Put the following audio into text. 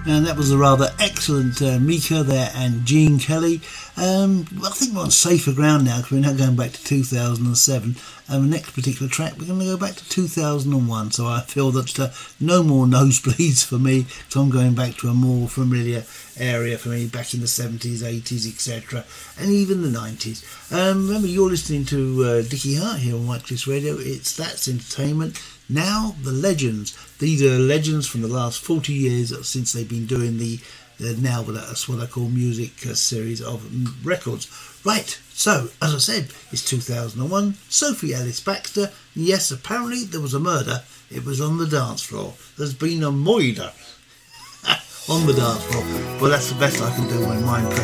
And that was a rather excellent Mika there and Gene Kelly. I think we're on safer ground now because we're now going back to 2007. And the next particular track, we're going to go back to 2001. So I feel that no more nosebleeds for me. So I'm going back to a more familiar area for me, back in the 70s, 80s, etc. And even the 90s. Remember, you're listening to Dickie Hart here on White Cliffs Radio. It's That's Entertainment. Now, the legends. These are legends from the last 40 years since they've been doing the now that's what I call music series of records. Right, so, as I said, it's 2001. Sophie Ellis Baxter. Yes, apparently there was a murder. It was on the dance floor. There's been a murder on the dance floor. Well, that's the best I can do when mine